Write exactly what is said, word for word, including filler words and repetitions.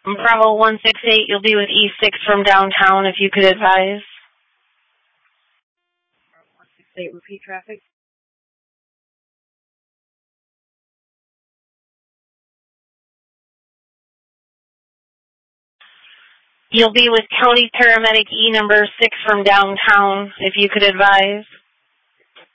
Bravo one six eight, you'll be with E six from downtown if you could advise. one six eight, repeat traffic. You'll be with County Paramedic E number six from downtown if you could advise.